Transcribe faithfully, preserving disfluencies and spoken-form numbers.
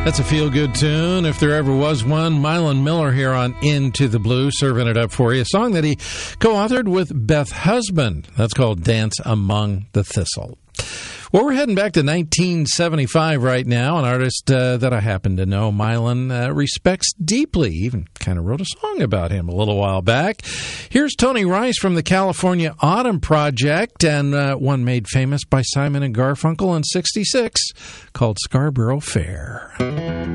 That's a feel-good tune, if there ever was one. Mylon Miller here on Into the Blue, serving it up for you. A song that he co-authored with Beth Husband. That's called Dance Among the Thistle. Well, we're heading back to nineteen seventy-five right now. An artist uh, that I happen to know, Mylon, uh, respects deeply. Even kind of wrote a song about him a little while back. Here's Tony Rice from the California Autumn Project, and uh, one made famous by Simon and Garfunkel in sixty-six, called Scarborough Fair.